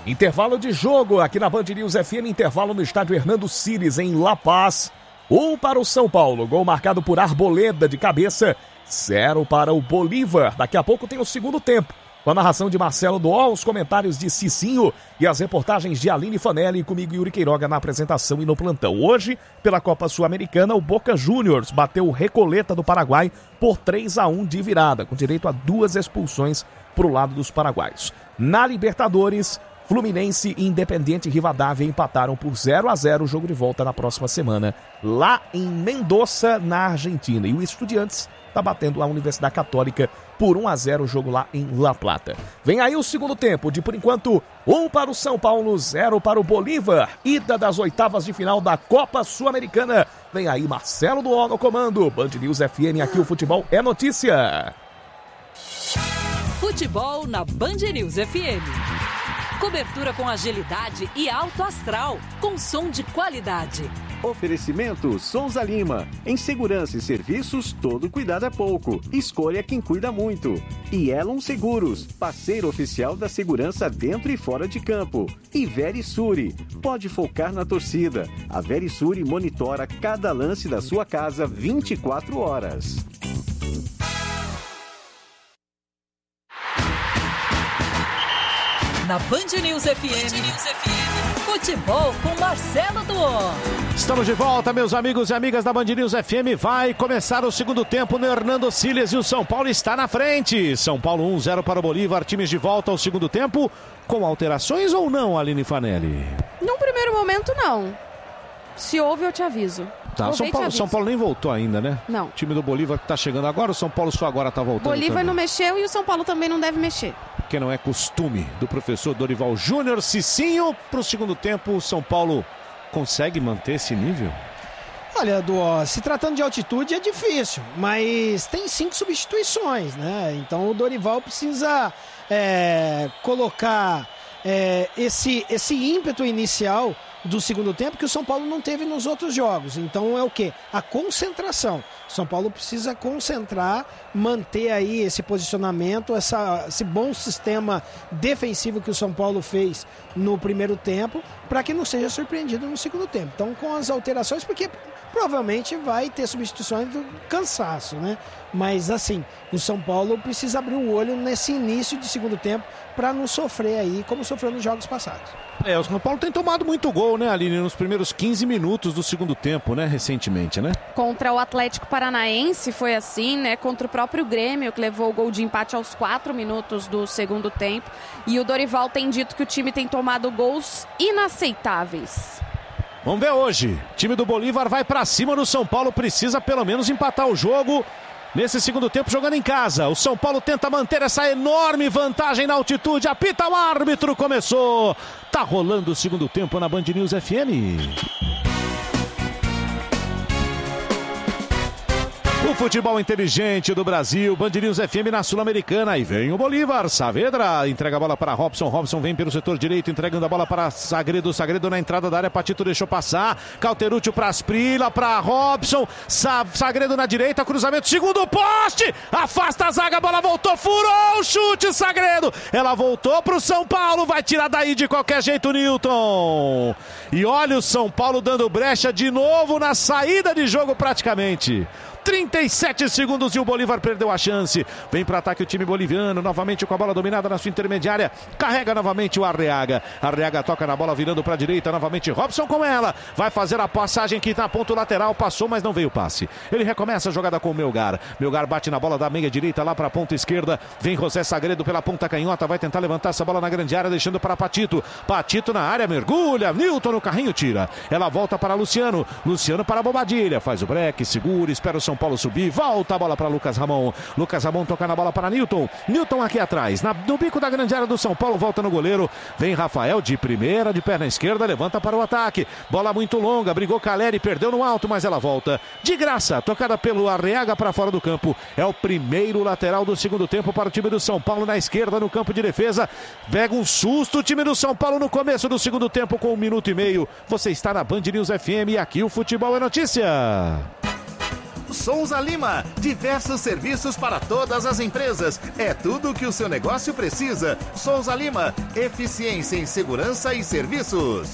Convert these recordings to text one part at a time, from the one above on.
Intervalo de jogo aqui na Band News FM, intervalo no estádio Hernando Siles, em La Paz. 1 para o São Paulo, gol marcado por Arboleda de cabeça, 0 para o Bolívar. Daqui a pouco tem o segundo tempo, com a narração de Marcelo Dool, os comentários de Cicinho e as reportagens de Aline Fanelli, comigo Yuri Queiroga na apresentação e no plantão. Hoje, pela Copa Sul-Americana, o Boca Juniors bateu o Recoleta do Paraguai por 3-1 de virada, com direito a 2 expulsões para o lado dos paraguaios. Na Libertadores, Fluminense e Independiente Rivadavia empataram por 0-0, o jogo de volta na próxima semana, lá em Mendoza, na Argentina. E o Estudiantes está batendo a Universidade Católica por 1-0, o jogo lá em La Plata. Vem aí o segundo tempo, de por enquanto 1 para o São Paulo, 0 para o Bolívar. Ida das oitavas de final da Copa Sul-Americana. Vem aí Marcelo Dool no comando. Band News FM, aqui o futebol é notícia. Futebol na Band News FM. Cobertura com agilidade e alto astral, com som de qualidade. Oferecimento Souza Lima. Em segurança e serviços, todo cuidado é pouco. Escolha quem cuida muito. E Elon Seguros, parceiro oficial da segurança dentro e fora de campo. E Verisure, pode focar na torcida. A Verisure monitora cada lance da sua casa 24 horas. Na Band News FM, futebol com Marcelo Dool. Estamos de volta, meus amigos e amigas da Band News FM. Vai começar o segundo tempo no Hernando Siles e o São Paulo está na frente. São Paulo 1-0 para o Bolívar. Times de volta ao segundo tempo. Com alterações ou não, Aline Fanelli? Num primeiro momento, não. Se houve, eu te aviso. Tá, São Paulo nem voltou ainda, né? Não. O time do Bolívar que tá chegando agora, o São Paulo só agora tá voltando. Bolívar também. não mexeu e o São Paulo também não deve mexer. Que não é costume do professor Dorival Júnior. Cicinho, pro segundo tempo, o São Paulo consegue manter esse nível? Olha, Dool, se tratando de altitude é difícil, mas tem 5 substituições, né? Então o Dorival precisa colocar esse ímpeto inicial do segundo tempo que o São Paulo não teve nos outros jogos. Então é o quê? A concentração. O São Paulo precisa concentrar, manter aí esse posicionamento, esse bom sistema defensivo que o São Paulo fez no primeiro tempo, para que não seja surpreendido no segundo tempo. Então, com as alterações, porque provavelmente vai ter substituições do cansaço, né? Mas assim, o São Paulo precisa abrir o olho nesse início de segundo tempo para não sofrer aí como sofreu nos jogos passados. O São Paulo tem tomado muito gol, né, Aline, nos primeiros 15 minutos do segundo tempo, né, recentemente, né? Contra o Atlético Paranaense foi assim, né, contra o próprio Grêmio, que levou o gol de empate aos 4 minutos do segundo tempo. E o Dorival tem dito que o time tem tomado gols inaceitáveis. Vamos ver hoje. O time do Bolívar vai pra cima do São Paulo, precisa pelo menos empatar o jogo. Nesse segundo tempo, jogando em casa, o São Paulo tenta manter essa enorme vantagem na altitude. Apita o árbitro, começou. Tá rolando o segundo tempo na Band News FM. O futebol inteligente do Brasil, Band News FM na Sul-Americana. E vem o Bolívar, Saavedra entrega a bola para Robson, Robson vem pelo setor direito, entregando a bola para Sagredo, Sagredo na entrada da área, Patito deixou passar, Cauterucci para Asprila, para Robson, Sagredo na direita, cruzamento, segundo poste, afasta a zaga, a bola voltou, furou o chute, Sagredo, ela voltou para o São Paulo, vai tirar daí de qualquer jeito, Newton. E olha o São Paulo dando brecha de novo na saída de jogo praticamente. 37 segundos e o Bolívar perdeu a chance. Vem para ataque o time boliviano, novamente com a bola dominada na sua intermediária. Carrega novamente o Arreaga. Arreaga toca na bola, virando para a direita, novamente Robson com ela. Vai fazer a passagem aqui na ponta lateral, passou, mas não veio o passe. Ele recomeça a jogada com o Melgar. Melgar bate na bola da meia direita lá para a ponta esquerda. Vem José Sagredo pela ponta canhota, vai tentar levantar essa bola na grande área, deixando para Patito. Patito na área, mergulha. Newton no carrinho, tira. Ela volta para Luciano. Luciano para Bobadilha. Faz o break, segura, espera o São Paulo subir, volta a bola para Lucas Ramon. Lucas Ramon toca na bola para Newton. Newton aqui atrás, no bico da grande área do São Paulo, volta no goleiro. Vem Rafael de primeira, de perna esquerda, levanta para o ataque. Bola muito longa, brigou Caleri, perdeu no alto, mas ela volta. De graça, tocada pelo Arreaga para fora do campo. É o primeiro lateral do segundo tempo para o time do São Paulo na esquerda, no campo de defesa. Pega um susto o time do São Paulo no começo do segundo tempo com 1 minuto e meio. Você está na Band News FM e aqui o futebol é notícia. Souza Lima. Diversos serviços para todas as empresas. É tudo o que o seu negócio precisa. Souza Lima. Eficiência em segurança e serviços.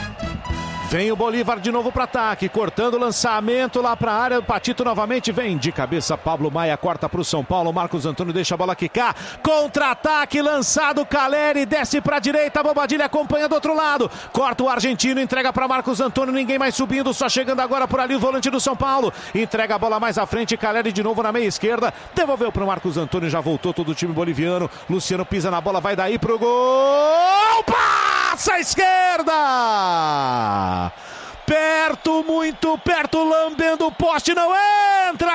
Vem o Bolívar de novo para ataque, cortando o lançamento lá para a área. O Patito novamente vem de cabeça. Pablo Maia corta para o São Paulo. Marcos Antônio deixa a bola quicar. Contra-ataque lançado. Caleri desce para a direita. Bobadilha acompanha do outro lado. Corta o argentino, entrega para Marcos Antônio. Ninguém mais subindo, só chegando agora por ali o volante do São Paulo. Entrega a bola mais à frente. Caleri de novo na meia esquerda. Devolveu para o Marcos Antônio. Já voltou todo o time boliviano. Luciano pisa na bola, vai daí pro gol. Passa à esquerda. Perto, muito perto, lambendo o poste, não entra,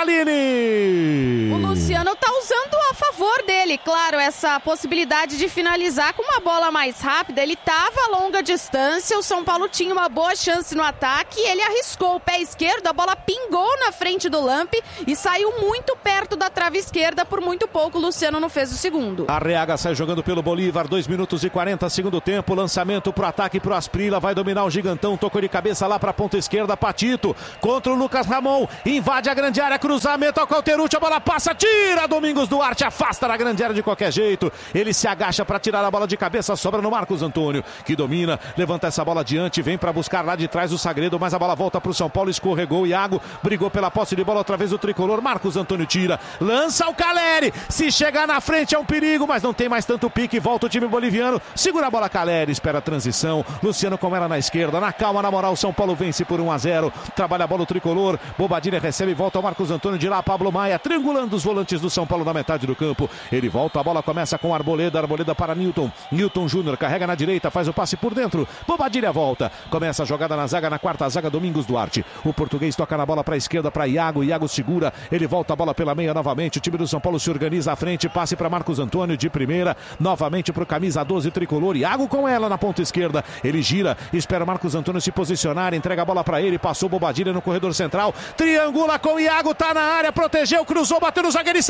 Aline! O Luciano tá usando a favor dele, claro, essa possibilidade de finalizar com uma bola mais rápida. Ele tava a longa distância, o São Paulo tinha uma boa chance no ataque, ele arriscou o pé esquerdo, a bola pingou na frente do Lampe e saiu muito perto da trave esquerda, por muito pouco o Luciano não fez o segundo. Arreaga sai jogando pelo Bolívar, 2 minutos e 40, segundo tempo, lançamento pro ataque pro Asprilla, vai dominar o gigantão, tocou de cabeça lá para a ponta esquerda, Patito contra o Lucas Ramon, invade a grande área, cruzamento ao Cauterucci, a bola passa, tira Domingos Duarte, afasta na grande área de qualquer jeito, ele se agacha para tirar a bola de cabeça, sobra no Marcos Antônio, que domina, levanta essa bola adiante, vem para buscar lá de trás o Sagredo, mas a bola volta pro São Paulo, escorregou, Iago brigou pela posse de bola outra vez o tricolor, Marcos Antônio tira, lança o Caleri, se chegar na frente é um perigo, mas não tem mais tanto pique, volta o time boliviano, segura a bola Caleri, espera a transição, Luciano com ela na esquerda, na calma, na moral, São Paulo vence por 1-0, trabalha a bola o tricolor, Bobadilha recebe e volta o Marcos Antônio, de lá Pablo Maia, triangulando os volantes do São Paulo na metade do campo, ele volta, a bola começa com Arboleda, Arboleda para Newton Júnior, carrega na direita, faz o passe por dentro, Bobadilha volta, começa a jogada na zaga, na quarta zaga, Domingos Duarte, o português toca na bola para a esquerda, para Iago segura, ele volta a bola pela meia novamente, o time do São Paulo se organiza à frente, passe para Marcos Antônio de primeira, novamente para o camisa 12 tricolor, Iago com ela na ponta esquerda, ele gira, espera Marcos Antônio se posicionar, entrega a bola para ele, passou Bobadilha no corredor central, triangula com Iago, tá na área, protegeu, cruzou, bateu no zagueiro e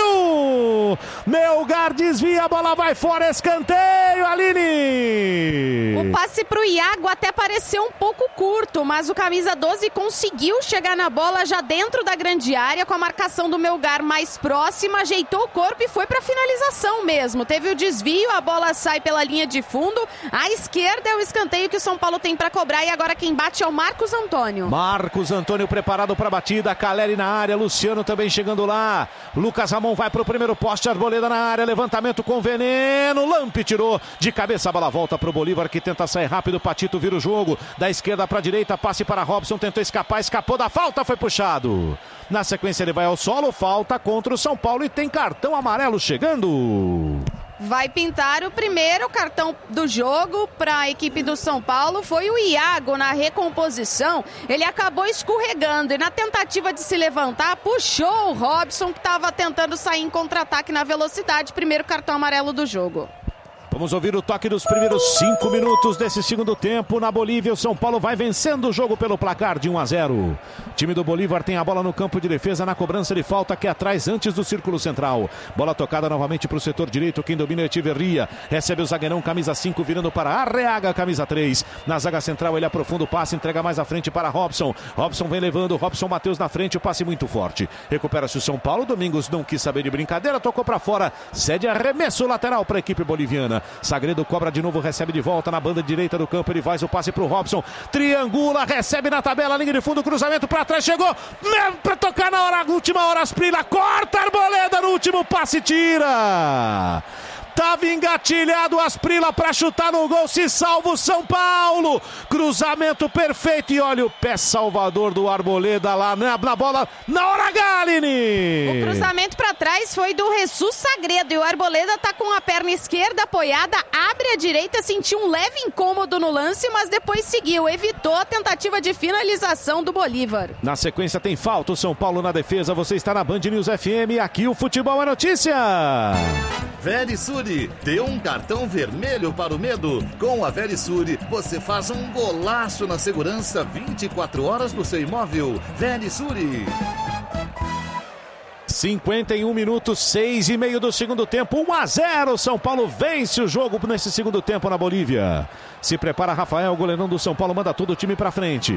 saiu! Melgar desvia, a bola vai fora, escanteio, Aline! O passe pro Iago até pareceu um pouco curto, mas o camisa 12 conseguiu chegar na bola já dentro da grande área, com a marcação do Melgar mais próxima, ajeitou o corpo e foi pra finalização mesmo, teve o desvio, a bola sai pela linha de fundo, à esquerda é o escanteio que o São Paulo tem pra cobrar e agora quem bate é o Marcos Antônio. Marcos Antônio preparado para a batida, Caleri na área, Luciano também chegando lá, Lucas Ramon vai para o primeiro poste, Arboleda na área, levantamento com veneno, Lampe tirou de cabeça, a bola volta para o Bolívar que tenta sair rápido, Patito vira o jogo, da esquerda para a direita, passe para Robson, tentou escapar, escapou da falta, foi puxado, na sequência ele vai ao solo, falta contra o São Paulo e tem cartão amarelo chegando. Vai pintar o primeiro cartão do jogo para a equipe do São Paulo. Foi o Iago na recomposição. Ele acabou escorregando e na tentativa de se levantar, puxou o Robson, que estava tentando sair em contra-ataque na velocidade. Primeiro cartão amarelo do jogo. Vamos ouvir o toque dos primeiros 5 minutos desse segundo tempo. Na Bolívia, o São Paulo vai vencendo o jogo pelo placar de 1-0. O time do Bolívar tem a bola no campo de defesa, na cobrança de falta aqui atrás, antes do círculo central. Bola tocada novamente para o setor direito, quem domina é Echeverria. Recebe o zagueirão, camisa 5, virando para Arreaga, camisa 3. Na zaga central, ele aprofunda o passe, entrega mais à frente para Robson. Robson vem levando, Robson Matheus na frente, o passe muito forte. Recupera-se o São Paulo, Domingos não quis saber de brincadeira, tocou para fora, cede arremesso lateral para a equipe boliviana. Sagredo cobra de novo, recebe de volta na banda direita do campo, ele faz o passe pro Robson, triangula, recebe na tabela, linha de fundo, cruzamento para trás, chegou, para tocar na hora, última hora, Asprilla, corta Arboleda no último passe, tira! Tava engatilhado Asprilla para chutar no gol, se salva o São Paulo, cruzamento perfeito e olha o pé salvador do Arboleda lá na bola, na hora H, Aline! O cruzamento para trás foi do Jesus Sagredo e o Arboleda tá com a perna esquerda apoiada, abre a direita, sentiu um leve incômodo no lance, mas depois seguiu, evitou a tentativa de finalização do Bolívar. Na sequência tem falta, o São Paulo na defesa, você está na Band News FM, aqui o futebol é notícia! Verisuri, dê um cartão vermelho para o medo. Com a Verisuri, você faz um golaço na segurança 24 horas do seu imóvel. Verisuri. 51 minutos, 6:30 do segundo tempo, 1-0, São Paulo vence o jogo nesse segundo tempo na Bolívia. Se prepara Rafael, goleirão do São Paulo, manda todo o time pra frente.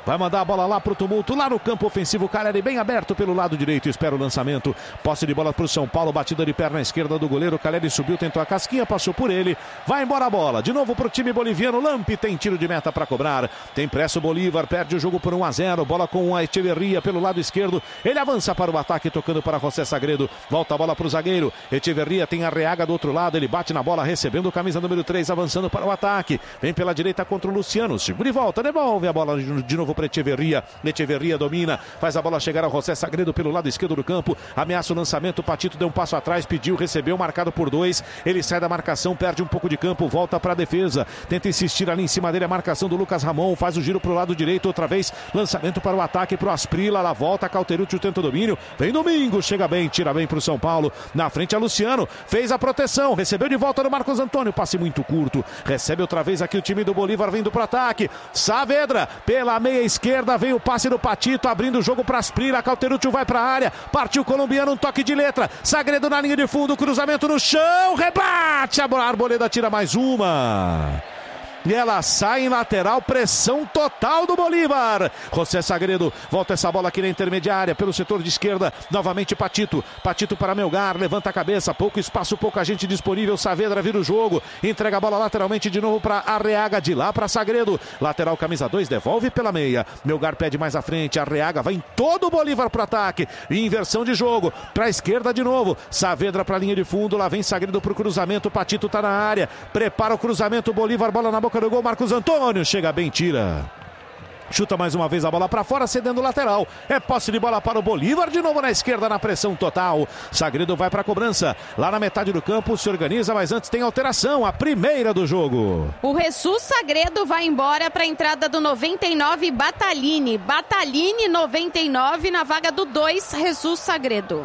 vai mandar a bola lá pro tumulto, lá no campo ofensivo. Caleri bem aberto pelo lado direito, espera o lançamento. Posse de bola pro São Paulo, batida de perna esquerda do goleiro. Caleri subiu, tentou a casquinha, passou por ele. Vai embora a bola, de novo pro time boliviano. Lampe tem tiro de meta para cobrar. Tem pressa o Bolívar, perde o jogo por 1-0. Bola com a Echeverria pelo lado esquerdo. Ele avança para o ataque, tocando para José Sagredo. Volta a bola pro zagueiro. Echeverria tem a Arreaga do outro lado. Ele bate na bola, recebendo o camisa número 3, avançando para o ataque. Vem pela direita contra o Luciano. Segura e volta, devolve a bola de novo para Echeverria. Echeverria domina, faz a bola chegar ao José Sagredo pelo lado esquerdo do campo. Ameaça o lançamento. O Patito deu um passo atrás, pediu, recebeu, marcado por 2. Ele sai da marcação, perde um pouco de campo, volta para a defesa. Tenta insistir ali em cima dele a marcação do Lucas Ramon. Faz o giro para o lado direito, outra vez. Lançamento para o ataque, para o Asprila. Lá volta, Cauterucci tenta o domínio. Vem Domingos, chega bem, tira bem para o São Paulo. Na frente a Luciano, fez a proteção, recebeu de volta no Marcos Antônio. Passe muito curto, recebe outra vez aqui o time do Bolívar vindo para o ataque. Saavedra, pela meia esquerda, vem o passe do Patito, abrindo o jogo para Asprila. Cauterucci vai para a área, partiu o colombiano, um toque de letra. Sagredo na linha de fundo, cruzamento no chão, rebate. A Arboleda tira mais uma. E ela sai em lateral, pressão total do Bolívar. José Sagredo, volta essa bola aqui na intermediária, pelo setor de esquerda, novamente Patito. Patito para Melgar, levanta a cabeça, pouco espaço, pouca gente disponível. Saavedra vira o jogo, entrega a bola lateralmente de novo para Arreaga, de lá para Sagredo. Lateral camisa 2, devolve pela meia. Melgar pede mais à frente, Arreaga vai em todo o Bolívar para o ataque. Inversão de jogo, para a esquerda de novo. Saavedra para a linha de fundo, lá vem Sagredo para o cruzamento. Patito está na área, prepara o cruzamento, Bolívar, bola na boca do gol, Marcos Antônio, chega bem, tira. Chuta mais uma vez a bola para fora, cedendo o lateral. É posse de bola para o Bolívar, de novo na esquerda, na pressão total. Sagredo vai para a cobrança. Lá na metade do campo, se organiza, mas antes tem alteração, a primeira do jogo. O Jesus Sagredo vai embora para a entrada do 99, Batalini. Batalini, 99, na vaga do 2, Jesus Sagredo.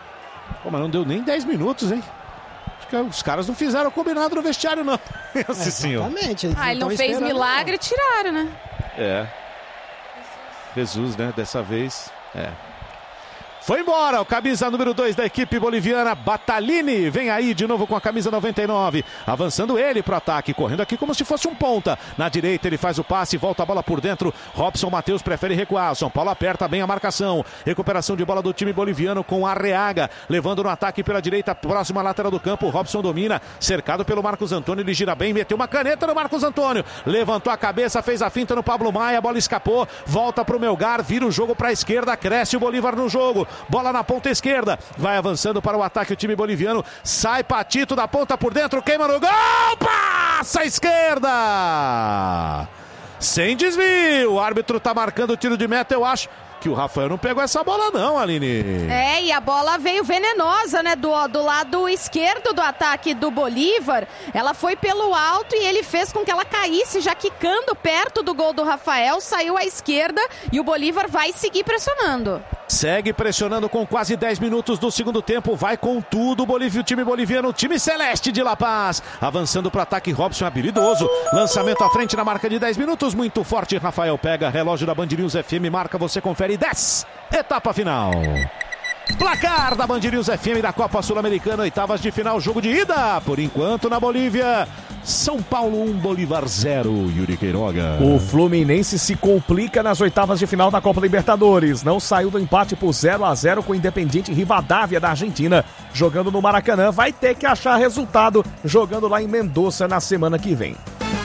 Pô, mas não deu nem 10 minutos, hein? Os caras não fizeram combinado no vestiário, não. Exatamente. Ele não fez milagre, tiraram, né? É. Jesus, né? Dessa vez. Foi embora o camisa número 2 da equipe boliviana, Batalini. Vem aí de novo com a camisa 99. Avançando ele pro ataque, correndo aqui como se fosse um ponta. Na direita ele faz o passe, volta a bola por dentro. Robson Matheus prefere recuar. São Paulo aperta bem a marcação. Recuperação de bola do time boliviano com Arreaga. Levando no ataque pela direita, próxima lateral do campo. Robson domina, cercado pelo Marcos Antônio. Ele gira bem, meteu uma caneta no Marcos Antônio. Levantou a cabeça, fez a finta no Pablo Maia. A bola escapou, volta pro Melgar, vira o jogo pra esquerda. Cresce o Bolívar no jogo. Bola na ponta esquerda, vai avançando para o ataque o time boliviano, sai Patito da ponta por dentro, queima no gol, passa à esquerda, sem desvio, o árbitro tá marcando o tiro de meta, eu acho que o Rafael não pegou essa bola não, Aline. E a bola veio venenosa, né, do lado esquerdo do ataque do Bolívar. Ela foi pelo alto e ele fez com que ela caísse, já quicando perto do gol do Rafael, saiu à esquerda e o Bolívar vai seguir pressionando. Segue pressionando com quase 10 minutos do segundo tempo, vai com tudo o time boliviano, o time celeste de La Paz, avançando para o ataque, Robson habilidoso, lançamento à frente na marca de 10 minutos, muito forte, Rafael pega, relógio da Band News FM, marca, você confere 10, etapa final. Placar da Band News FM da Copa Sul-Americana, oitavas de final, jogo de ida, por enquanto na Bolívia. São Paulo 1, Bolívar 0, Yuri Queiroga. O Fluminense se complica nas oitavas de final da Copa Libertadores. Não saiu do empate por 0-0 com o Independiente Rivadavia da Argentina. Jogando no Maracanã, vai ter que achar resultado jogando lá em Mendoza na semana que vem.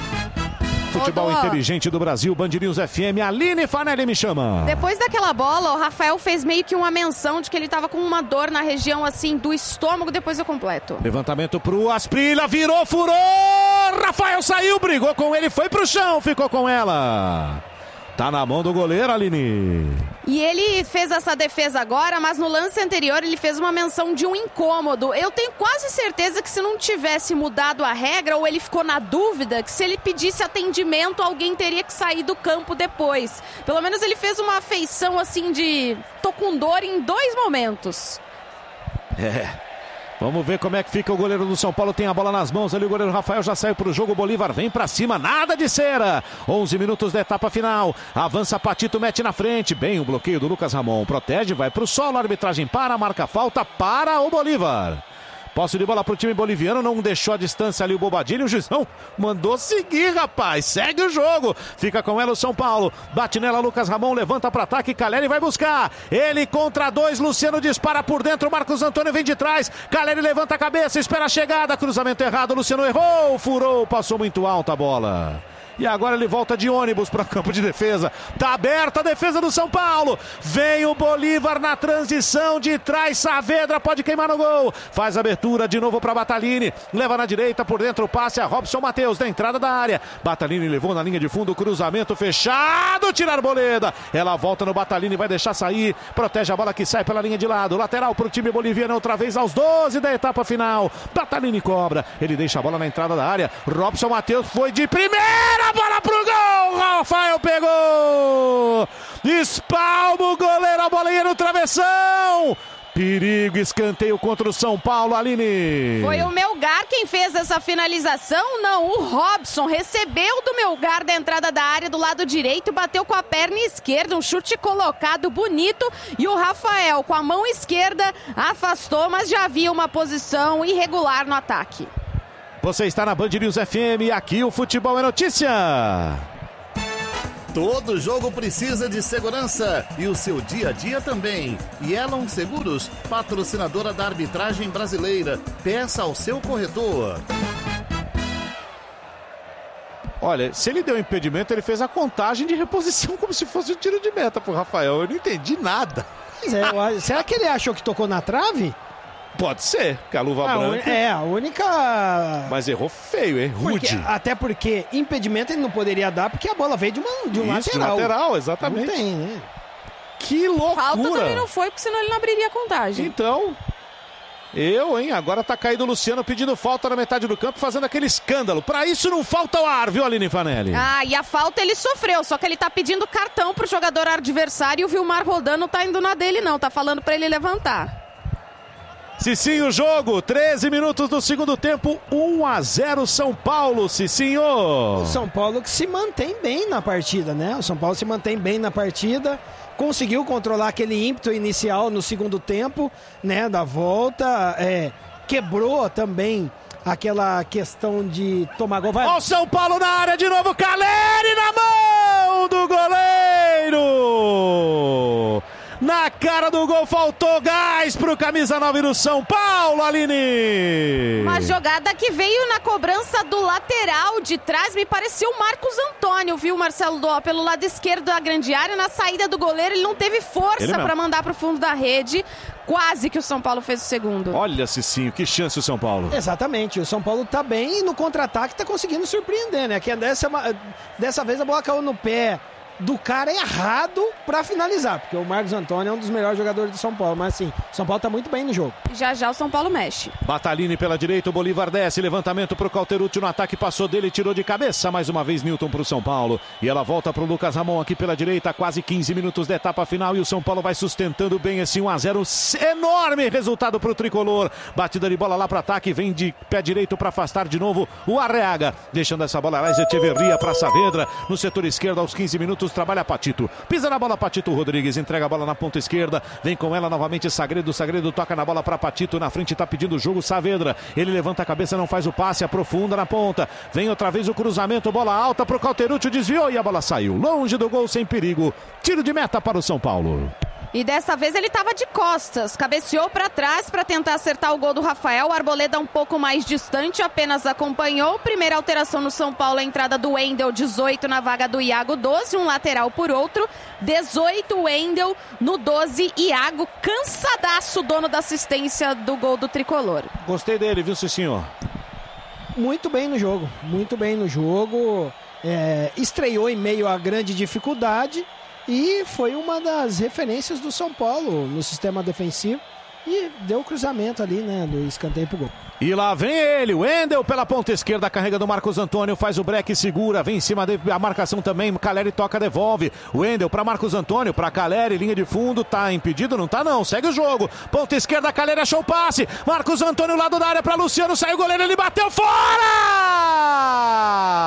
Futebol inteligente do Brasil, Band News FM, Aline Fanelli me chama. Depois daquela bola, o Rafael fez meio que uma menção de que ele estava com uma dor na região assim do estômago, depois eu completo. Levantamento pro Asprila, virou, furou, Rafael saiu, brigou com ele, foi pro chão, ficou com ela. Tá na mão do goleiro, Aline. E ele fez essa defesa agora, mas no lance anterior ele fez uma menção de um incômodo. Eu tenho quase certeza que se não tivesse mudado a regra, ou ele ficou na dúvida, que se ele pedisse atendimento, alguém teria que sair do campo depois. Pelo menos ele fez uma feição assim de tô com dor em 2 momentos. Vamos ver como é que fica o goleiro do São Paulo. Tem a bola nas mãos ali, o goleiro Rafael já saiu pro jogo. O Bolívar vem pra cima, nada de cera. 11 minutos da etapa final. Avança Patito, mete na frente. Bem o bloqueio do Lucas Ramon. Protege, vai pro solo. A arbitragem para, marca falta para o Bolívar. Posse de bola pro time boliviano, não deixou a distância ali o Bobadilha, o juizão mandou seguir, rapaz, segue o jogo, fica com ela o São Paulo, bate nela Lucas Ramon, levanta para ataque, Caleri vai buscar, ele contra 2, Luciano dispara por dentro, Marcos Antônio vem de trás, Caleri levanta a cabeça, espera a chegada, cruzamento errado, Luciano errou, furou, passou muito alta a bola. E agora ele volta de ônibus para o campo de defesa. Tá aberta a defesa do São Paulo. Vem o Bolívar na transição de trás. Saavedra pode queimar no gol. Faz abertura de novo para Batalini. Leva na direita, por dentro o passe a Robson Matheus na entrada da área. Batalini levou na linha de fundo, cruzamento fechado. Tira a Arboleda. Ela volta no Batalini, vai deixar sair. Protege a bola que sai pela linha de lado. Lateral para o time boliviano outra vez aos 12 da etapa final. Batalini cobra. Ele deixa a bola na entrada da área. Robson Matheus foi de primeira. Bola pro gol, Rafael pegou, espalma o goleiro, a bola ia no travessão, perigo, escanteio contra o São Paulo, Aline. Foi o Melgar quem fez essa finalização? Não, o Robson recebeu do Melgar da entrada da área do lado direito, bateu com a perna esquerda, um chute colocado bonito, e o Rafael com a mão esquerda afastou, mas já havia uma posição irregular no ataque. Você está na Band News FM e aqui o futebol é notícia. Todo jogo precisa de segurança e o seu dia a dia também. Yellow Seguros, patrocinadora da arbitragem brasileira. Peça ao seu corretor. Olha, se ele deu impedimento, ele fez a contagem de reposição como se fosse um tiro de meta pro Rafael. Eu não entendi nada. Será que ele achou que tocou na trave? Pode ser, que a luva branca... a única... Mas errou feio, rude. Até porque impedimento ele não poderia dar, porque a bola veio de um lateral. De lateral, exatamente. Não tem, né? Que loucura. Falta também não foi, porque senão ele não abriria a contagem. Então, agora tá caído o Luciano pedindo falta na metade do campo, fazendo aquele escândalo. Pra isso não falta o ar, viu, Aline Fanelli? E a falta ele sofreu, só que ele tá pedindo cartão pro jogador adversário e o Vilmar Rodan não tá indo na dele não, tá falando pra ele levantar. Cicinho, o jogo, 13 minutos do segundo tempo, 1-0 São Paulo, Cicinho. O São Paulo que se mantém bem na partida, né? O São Paulo se mantém bem na partida, conseguiu controlar aquele ímpeto inicial no segundo tempo, né? Da volta, quebrou também aquela questão de tomar gol. Ó o São Paulo na área de novo, Caleri na mão do goleiro. Na cara do gol, faltou gás pro camisa 9 do São Paulo, Aline. Uma jogada que veio na cobrança do lateral de trás, me pareceu o Marcos Antônio, viu, Marcelo Dó? Pelo lado esquerdo da grande área, na saída do goleiro, ele não teve força para mandar pro fundo da rede. Quase que o São Paulo fez o segundo. Olha, Cicinho, que chance o São Paulo. Exatamente, o São Paulo tá bem e no contra-ataque tá conseguindo surpreender, né? Que dessa vez a bola caiu no pé do cara errado pra finalizar, porque o Marcos Antônio é um dos melhores jogadores do São Paulo, mas assim, o São Paulo tá muito bem no jogo. Já o São Paulo mexe. Batalini pela direita, o Bolívar desce, levantamento pro Cauterucci no ataque, passou dele, tirou de cabeça, mais uma vez Newton pro São Paulo, e ela volta pro Lucas Ramon aqui pela direita, quase 15 minutos da etapa final, e o São Paulo vai sustentando bem esse 1-0, enorme resultado pro Tricolor, batida de bola lá pro ataque, vem de pé direito para afastar de novo o Arreaga, deixando essa bola lá, Echeverria pra Saavedra, no setor esquerdo aos 15 minutos, trabalha Patito, pisa na bola Patito Rodrigues, entrega a bola na ponta esquerda, vem com ela novamente Sagredo toca na bola para Patito, na frente tá pedindo o jogo Saavedra, ele levanta a cabeça, não faz o passe, aprofunda na ponta, vem outra vez o cruzamento, bola alta pro Cauterucci, desviou e a bola saiu, longe do gol, sem perigo, tiro de meta para o São Paulo. E dessa vez ele estava de costas, cabeceou para trás para tentar acertar o gol do Rafael. O Arboleda um pouco mais distante, apenas acompanhou. Primeira alteração no São Paulo, a entrada do Wendel, 18 na vaga do Iago, 12, um lateral por outro. 18 Wendel, no 12 Iago, cansadaço, dono da assistência do gol do Tricolor. Gostei dele, viu, Cicinho? Muito bem no jogo, estreou em meio a grande dificuldade. E foi uma das referências do São Paulo no sistema defensivo. E deu o cruzamento ali, né, do escanteio pro gol. E lá vem ele, o Wendel pela ponta esquerda, carrega do Marcos Antônio, faz o break, segura, vem em cima a marcação também, Caleri toca, devolve, Wendel para Marcos Antônio, para Caleri, linha de fundo, tá impedido? Não tá não, segue o jogo, ponta esquerda, Caleri achou o passe, Marcos Antônio lado da área para Luciano, saiu o goleiro, ele bateu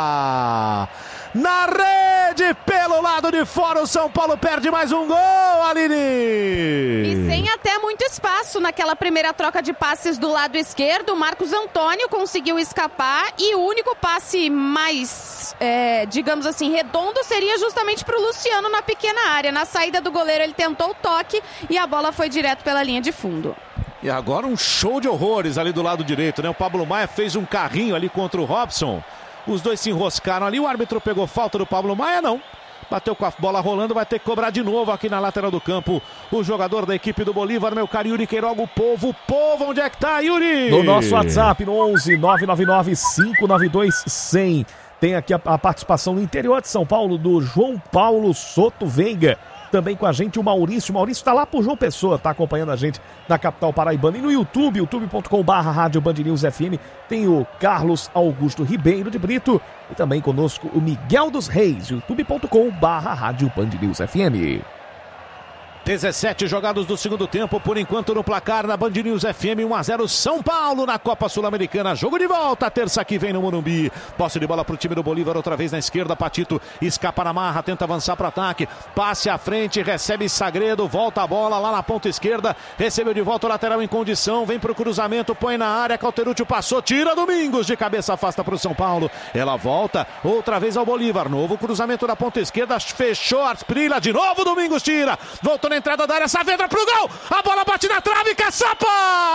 fora! Na rede, pelo lado de fora, o São Paulo perde mais um gol, Aline! E sem até muito espaço naquela primeira troca de passes do lado esquerdo, o Marcos Antônio conseguiu escapar e o único passe mais, digamos assim, redondo seria justamente para o Luciano na pequena área. Na saída do goleiro ele tentou o toque e a bola foi direto pela linha de fundo. E agora um show de horrores ali do lado direito, né? O Pablo Maia fez um carrinho ali contra o Robson. Os dois se enroscaram ali, o árbitro pegou falta do Pablo Maia, não. Bateu com a bola rolando, vai ter que cobrar de novo aqui na lateral do campo. O jogador da equipe do Bolívar, meu caro Yuri Queiroga, o povo, onde é que tá, Yuri? No nosso WhatsApp, no 11 999 592 100. Tem aqui a participação no interior de São Paulo do João Paulo Soto Veiga. Também com a gente o Maurício. O Maurício está lá por João Pessoa, está acompanhando a gente na capital paraibana. E no YouTube, youtube.com/Rádio Band News FM, tem o Carlos Augusto Ribeiro de Brito. E também conosco o Miguel dos Reis, youtube.com/Rádio Band News FM. 17 jogados do segundo tempo, por enquanto no placar na Band News FM, 1-0 São Paulo na Copa Sul-Americana. Jogo de volta, terça que vem no Morumbi. Posse de bola para o time do Bolívar, outra vez na esquerda. Patito escapa na marra, tenta avançar para o ataque. Passe à frente, recebe Sagredo, volta a bola lá na ponta esquerda. Recebeu de volta o lateral em condição, vem para o cruzamento, põe na área. Cauterucci passou, tira Domingos de cabeça, afasta para o São Paulo. Ela volta outra vez ao Bolívar. Novo cruzamento da ponta esquerda, fechou Asprilla, de novo Domingos tira. Voltou na entrada da área, Saavedra pro gol, a bola bate na trave, Caçapa!